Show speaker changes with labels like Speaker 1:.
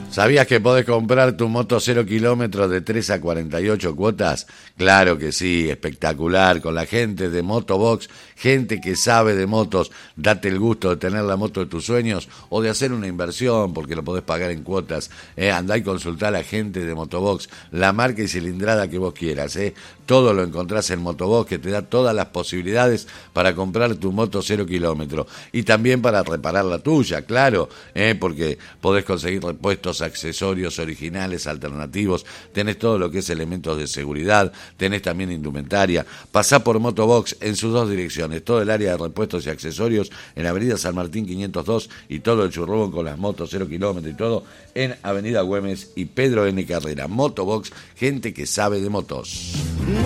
Speaker 1: ¿Sabías que podés comprar tu moto 0 kilómetros de 3 a 48 cuotas? Claro que sí, espectacular, con la gente de Motobox, gente que sabe de motos. Date el gusto de tener la moto de tus sueños o de hacer una inversión porque lo podés pagar en cuotas. Andá y consultá a la gente de Motobox, la marca y cilindrada que vos quieras. Todo lo encontrás en Motobox, que te da todas las posibilidades para comprar tu moto 0 kilómetros y también para reparar la tuya, claro, porque podés conseguir repuestos, accesorios originales, alternativos, tenés todo lo que es elementos de seguridad, tenés también indumentaria. Pasá por Motobox en sus dos direcciones, todo el área de repuestos y accesorios en Avenida San Martín 502 y todo el churrón con las motos 0 kilómetros y todo en Avenida Güemes y Pedro N. Carrera. Motobox, gente que sabe de motos.